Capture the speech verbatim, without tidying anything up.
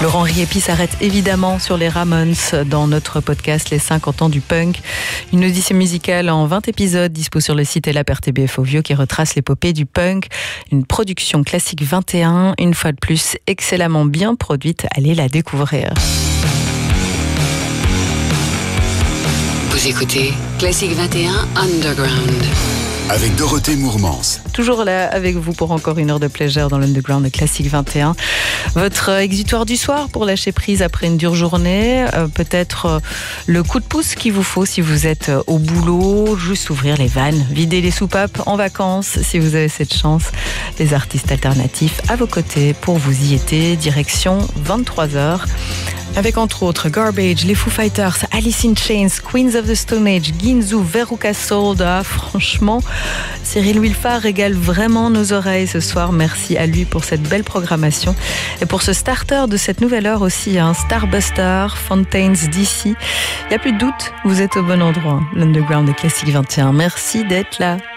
Laurent Riepi s'arrête évidemment sur les Ramones dans notre podcast Les cinquante ans du punk. Une odyssée musicale en vingt épisodes dispo sur le site et l'app R T B F Ovio qui retrace l'épopée du punk. Une production classique vingt et un, une fois de plus excellemment bien produite. Allez la découvrir. Vous écoutez Classique vingt et un Underground. Avec Dorothée Mourmans. Toujours là avec vous pour encore une heure de pleasure dans l'Underground de Classique vingt et un. Votre exutoire du soir pour lâcher prise après une dure journée. Euh, peut-être euh, le coup de pouce qu'il vous faut si vous êtes euh, au boulot. Juste ouvrir les vannes, vider les soupapes en vacances si vous avez cette chance. Les artistes alternatifs à vos côtés pour vous y aider. Direction vingt-trois heures. Avec entre autres Garbage, les Foo Fighters, Alice in Chains, Queens of the Stone Age, Ginzu, Veruca Solda. Franchement, Cyril Wilfard régale vraiment nos oreilles ce soir. Merci à lui pour cette belle programmation. Et pour ce starter de cette nouvelle heure aussi, hein, Starbuster, Fontaines D C. Il n'y a plus de doute, vous êtes au bon endroit. L'Underground de Classique vingt et un. Merci d'être là.